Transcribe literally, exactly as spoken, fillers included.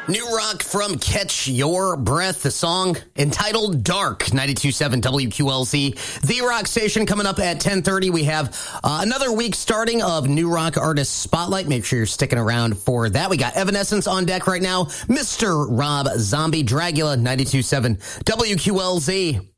New rock from Catch Your Breath, the song entitled Dark, ninety-two point seven W Q L Z. The Rock Station coming up at ten thirty. We have uh, another week starting of New Rock Artist Spotlight. Make sure you're sticking around for that. We got Evanescence on deck right now. Mister Rob Zombie, Dragula, ninety-two point seven W Q L Z.